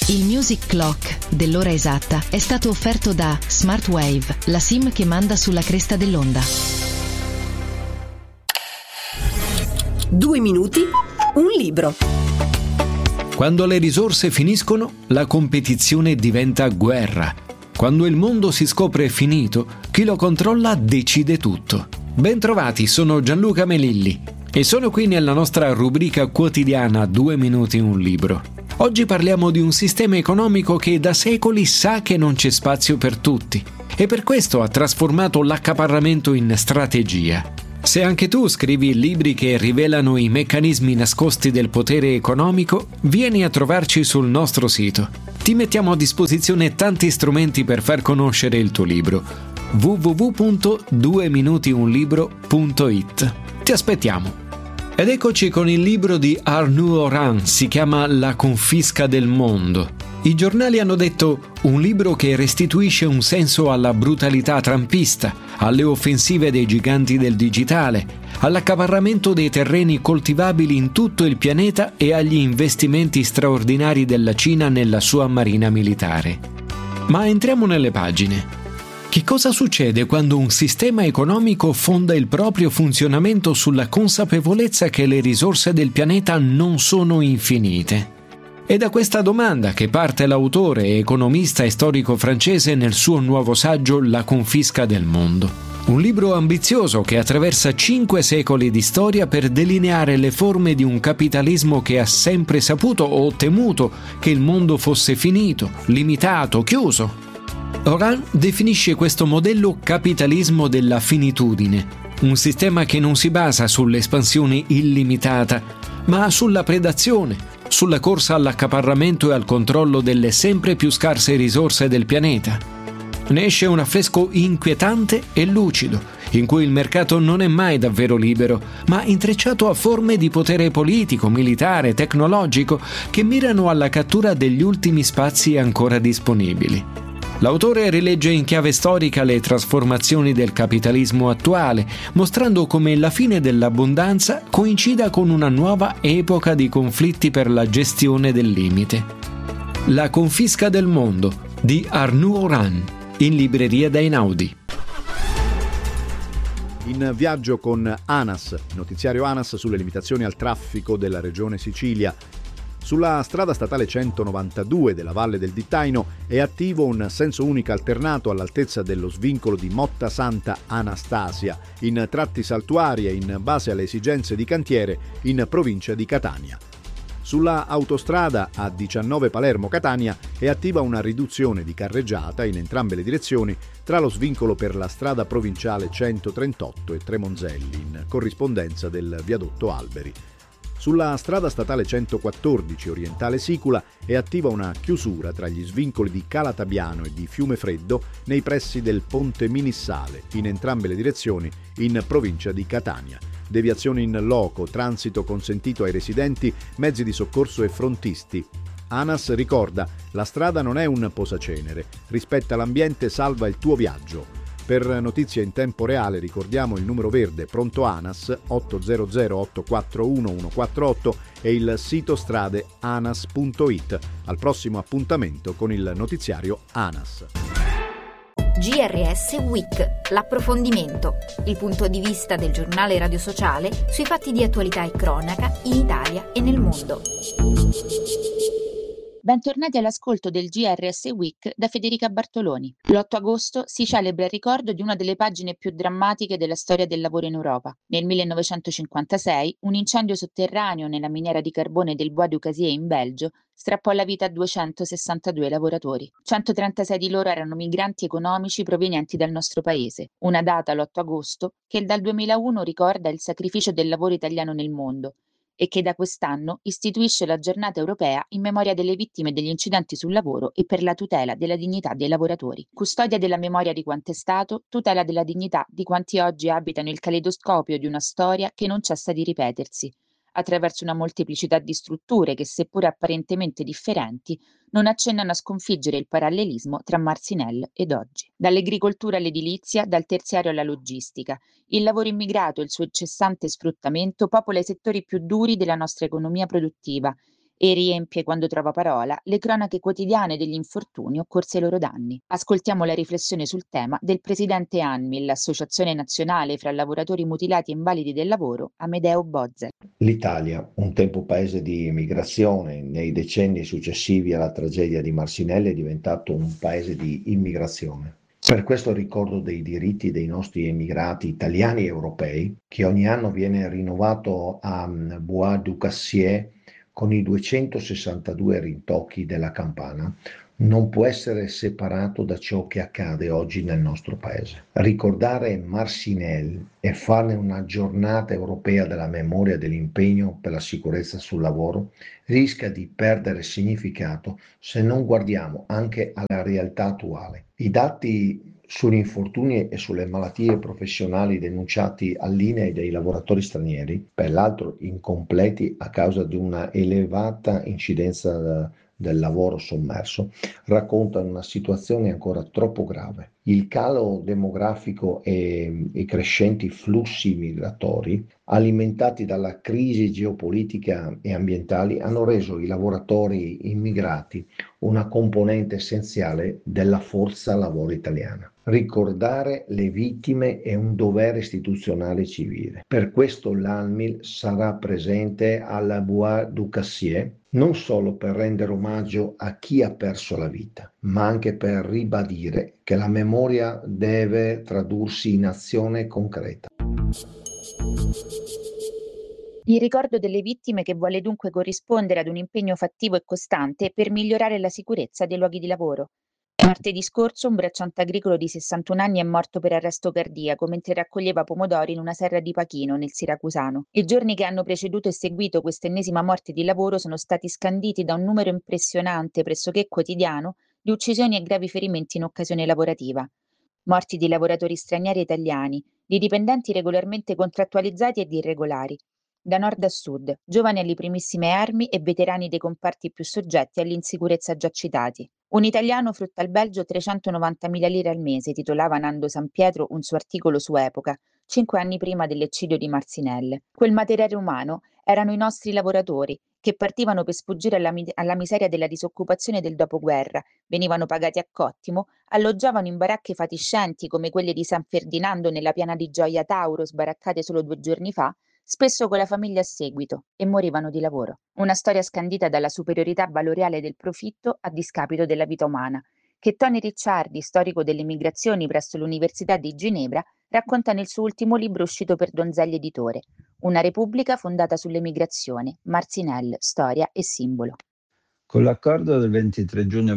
Il Music Clock dell'ora esatta è stato offerto da Smartwave, la SIM che manda sulla cresta dell'onda. 2 minuti, un libro. Quando le risorse finiscono, la competizione diventa guerra. Quando il mondo si scopre finito, chi lo controlla decide tutto. Bentrovati, sono Gianluca Melilli e sono qui nella nostra rubrica quotidiana 2 minuti un libro. Oggi parliamo di un sistema economico che da secoli sa che non c'è spazio per tutti e per questo ha trasformato l'accaparramento in strategia. Se anche tu scrivi libri che rivelano i meccanismi nascosti del potere economico, vieni a trovarci sul nostro sito. Ti mettiamo a disposizione tanti strumenti per far conoscere il tuo libro. www.dueminutiunlibro.it. Ti aspettiamo. Ed eccoci con il libro di Arnaud Oran, si chiama La confisca del mondo. I giornali hanno detto un libro che restituisce un senso alla brutalità trumpista, alle offensive dei giganti del digitale, all'accaparramento dei terreni coltivabili in tutto il pianeta e agli investimenti straordinari della Cina nella sua marina militare. Ma entriamo nelle pagine. Che cosa succede quando un sistema economico fonda il proprio funzionamento sulla consapevolezza che le risorse del pianeta non sono infinite? È da questa domanda che parte l'autore, economista e storico francese nel suo nuovo saggio La confisca del mondo. Un libro ambizioso che attraversa 5 secoli di storia per delineare le forme di un capitalismo che ha sempre saputo o temuto che il mondo fosse finito, limitato, chiuso. Oran definisce questo modello capitalismo della finitudine, un sistema che non si basa sull'espansione illimitata, ma sulla predazione, sulla corsa all'accaparramento e al controllo delle sempre più scarse risorse del pianeta. Ne esce un affresco inquietante e lucido, in cui il mercato non è mai davvero libero, ma intrecciato a forme di potere politico, militare, tecnologico, che mirano alla cattura degli ultimi spazi ancora disponibili. L'autore rilegge in chiave storica le trasformazioni del capitalismo attuale, mostrando come la fine dell'abbondanza coincida con una nuova epoca di conflitti per la gestione del limite. La confisca del mondo di Arnaud Oran, in libreria da Einaudi. In viaggio con ANAS, notiziario ANAS sulle limitazioni al traffico della regione Sicilia. Sulla strada statale 192 della Valle del Dittaino è attivo un senso unico alternato all'altezza dello svincolo di Motta Santa Anastasia, in tratti saltuari e in base alle esigenze di cantiere in provincia di Catania. Sulla autostrada A19 Palermo-Catania è attiva una riduzione di carreggiata in entrambe le direzioni tra lo svincolo per la strada provinciale 138 e Tremonzelli, in corrispondenza del viadotto Alberi. Sulla strada statale 114 Orientale Sicula è attiva una chiusura tra gli svincoli di Calatabiano e di Fiumefreddo nei pressi del Ponte Minissale, in entrambe le direzioni, in provincia di Catania. Deviazione in loco, transito consentito ai residenti, mezzi di soccorso e frontisti. ANAS ricorda: la strada non è un posacenere, rispetta l'ambiente, salva il tuo viaggio. Per notizie in tempo reale ricordiamo il numero verde pronto ANAS 800 841 148 e il sito strade anas.it. Al prossimo appuntamento con il notiziario ANAS. GRS Week, l'approfondimento, il punto di vista del giornale radio sociale sui fatti di attualità e cronaca in Italia e nel mondo. Bentornati all'ascolto del GRS Week da Federica Bartoloni. L'8 agosto si celebra il ricordo di una delle pagine più drammatiche della storia del lavoro in Europa. Nel 1956 un incendio sotterraneo nella miniera di carbone del Bois du Casier in Belgio strappò la vita a 262 lavoratori. 136 di loro erano migranti economici provenienti dal nostro paese. Una data, l'8 agosto, che dal 2001 ricorda il sacrificio del lavoro italiano nel mondo e che da quest'anno istituisce la giornata europea in memoria delle vittime degli incidenti sul lavoro e per la tutela della dignità dei lavoratori. Custodia della memoria di quanto è stato, tutela della dignità di quanti oggi abitano il caleidoscopio di una storia che non cessa di ripetersi, attraverso una molteplicità di strutture che, seppur apparentemente differenti, non accennano a sconfiggere il parallelismo tra Marcinelle ed oggi. Dall'agricoltura all'edilizia, dal terziario alla logistica, il lavoro immigrato e il suo incessante sfruttamento popola i settori più duri della nostra economia produttiva e riempie, quando trova parola, le cronache quotidiane degli infortuni occorsi ai loro danni. Ascoltiamo la riflessione sul tema del presidente ANMI, l'Associazione Nazionale fra Lavoratori Mutilati e Invalidi del Lavoro, Amedeo Bozzer. L'Italia, un tempo paese di immigrazione, nei decenni successivi alla tragedia di Marcinelle è diventato un paese di immigrazione. Per questo il ricordo dei diritti dei nostri emigrati italiani e europei, che ogni anno viene rinnovato a Bois du Cassier con i 262 rintocchi della campana, non può essere separato da ciò che accade oggi nel nostro paese. Ricordare Marcinelle e farne una giornata europea della memoria e dell'impegno per la sicurezza sul lavoro rischia di perdere significato se non guardiamo anche alla realtà attuale. I dati sugli infortuni e sulle malattie professionali denunciati all'INAIL dei lavoratori stranieri, peraltro incompleti a causa di una elevata incidenza del lavoro sommerso, raccontano una situazione ancora troppo grave. Il calo demografico e i crescenti flussi migratori, alimentati dalla crisi geopolitica e ambientali, hanno reso i lavoratori immigrati una componente essenziale della forza lavoro italiana. Ricordare le vittime è un dovere istituzionale civile. Per questo l'ANMIL sarà presente alla Bois du Cassier, non solo per rendere omaggio a chi ha perso la vita, ma anche per ribadire che la memoria deve tradursi in azione concreta. Il ricordo delle vittime che vuole dunque corrispondere ad un impegno fattivo e costante per migliorare la sicurezza dei luoghi di lavoro. Martedì scorso un bracciante agricolo di 61 anni è morto per arresto cardiaco mentre raccoglieva pomodori in una serra di Pachino, nel Siracusano. I giorni che hanno preceduto e seguito questa ennesima morte di lavoro sono stati scanditi da un numero impressionante, pressoché quotidiano, di uccisioni e gravi ferimenti in occasione lavorativa. Morti di lavoratori stranieri e italiani, di dipendenti regolarmente contrattualizzati ed irregolari. Da nord a sud, giovani alle primissime armi e veterani dei comparti più soggetti all'insicurezza già citati. Un italiano frutta al Belgio 390.000 lire al mese, titolava Nando San Pietro un suo articolo su Epoca, 5 anni prima dell'eccidio di Marcinelle. Quel materiale umano erano i nostri lavoratori, che partivano per sfuggire alla miseria della disoccupazione del dopoguerra, venivano pagati a cottimo, alloggiavano in baracche fatiscenti come quelle di San Ferdinando nella piana di Gioia Tauro, sbaraccate solo 2 giorni fa, spesso con la famiglia a seguito, e morivano di lavoro. Una storia scandita dalla superiorità valoriale del profitto a discapito della vita umana, che Tony Ricciardi, storico delle migrazioni presso l'Università di Ginevra, racconta nel suo ultimo libro uscito per Donzelli Editore, Una Repubblica fondata sull'emigrazione, Marcinelle, storia e simbolo. Con l'accordo del 23 giugno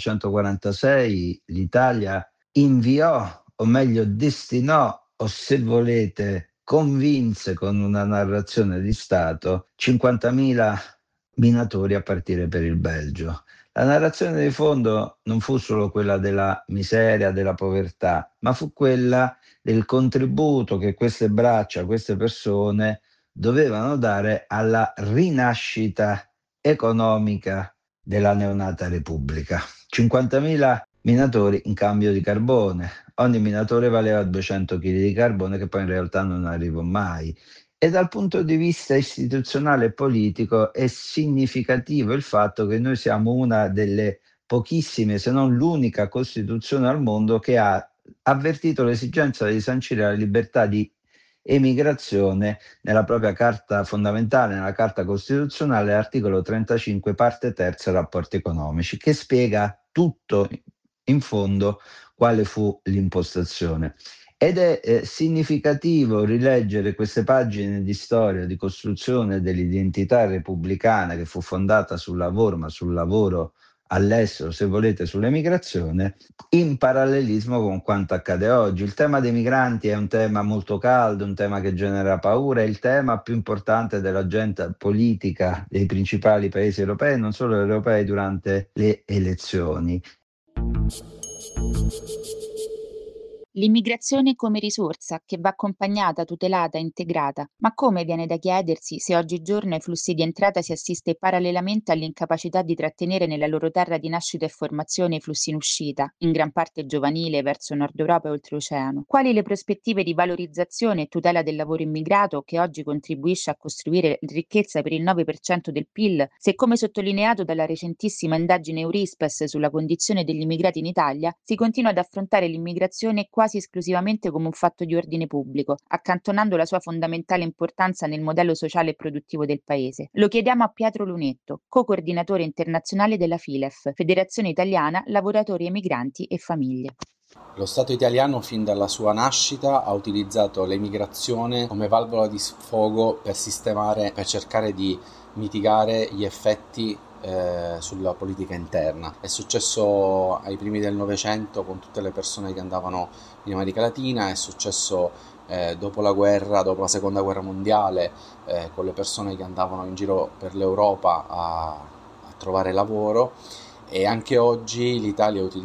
1946 l'Italia inviò, o meglio destinò, o se volete convinse con una narrazione di Stato 50.000 minatori a partire per il Belgio. La narrazione di fondo non fu solo quella della miseria, della povertà, ma fu quella del contributo che queste braccia, queste persone dovevano dare alla rinascita economica della neonata Repubblica. 50.000 minatori in cambio di carbone. Ogni minatore valeva 200 kg di carbone che poi in realtà non arrivò mai. E dal punto di vista istituzionale e politico è significativo il fatto che noi siamo una delle pochissime, se non l'unica Costituzione al mondo che ha avvertito l'esigenza di sancire la libertà di emigrazione nella propria carta fondamentale, nella carta costituzionale, articolo 35, parte terza, rapporti economici, che spiega tutto in fondo quale fu l'impostazione. Ed è significativo rileggere queste pagine di storia, di costruzione dell'identità repubblicana che fu fondata sul lavoro, ma sul lavoro all'estero, se volete, sull'emigrazione, in parallelismo con quanto accade oggi. Il tema dei migranti è un tema molto caldo, un tema che genera paura, è il tema più importante dell'agenda politica dei principali paesi europei, non solo europei, durante le elezioni. L'immigrazione come risorsa che va accompagnata, tutelata, integrata. Ma come viene da chiedersi se oggigiorno ai flussi di entrata si assiste parallelamente all'incapacità di trattenere nella loro terra di nascita e formazione i flussi in uscita, in gran parte giovanile, verso Nord Europa e oltreoceano? Quali le prospettive di valorizzazione e tutela del lavoro immigrato che oggi contribuisce a costruire ricchezza per il 9% del PIL, se come sottolineato dalla recentissima indagine Eurispes sulla condizione degli immigrati in Italia, si continua ad affrontare l'immigrazione quasi esclusivamente come un fatto di ordine pubblico, accantonando la sua fondamentale importanza nel modello sociale e produttivo del paese. Lo chiediamo a Pietro Lunetto, co-coordinatore internazionale della FILEF, Federazione Italiana Lavoratori Emigranti e Famiglie. Lo Stato italiano fin dalla sua nascita ha utilizzato l'emigrazione come valvola di sfogo per cercare di mitigare gli effetti sulla politica interna. È successo ai primi del Novecento con tutte le persone che andavano in America Latina, è successo dopo la seconda guerra mondiale con le persone che andavano in giro per l'Europa a trovare lavoro, e anche oggi l'Italia utilizza